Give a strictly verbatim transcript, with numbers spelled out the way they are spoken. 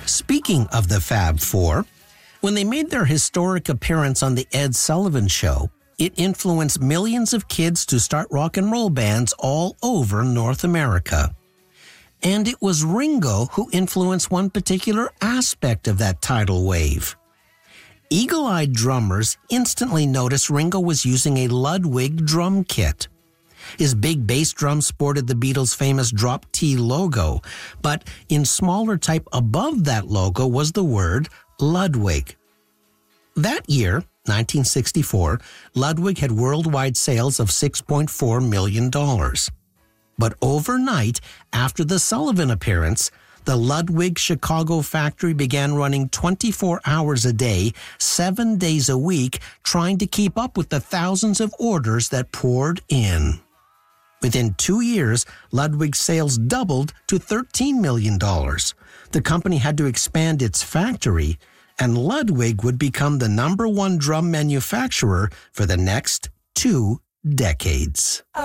Speaking of the Fab Four, when they made their historic appearance on The Ed Sullivan Show, it influenced millions of kids to start rock and roll bands all over North America. And it was Ringo who influenced one particular aspect of that tidal wave. Eagle-eyed drummers instantly noticed Ringo was using a Ludwig drum kit. His big bass drum sported the Beatles' famous drop T logo, but in smaller type above that logo was the word Ludwig. That year, nineteen sixty-four, Ludwig had worldwide sales of six point four million dollars. But overnight, after the Sullivan appearance, the Ludwig Chicago factory began running twenty-four hours a day, seven days a week, trying to keep up with the thousands of orders that poured in. Within two years, Ludwig's sales doubled to thirteen million dollars. The company had to expand its factory, and Ludwig would become the number one drum manufacturer for the next two decades.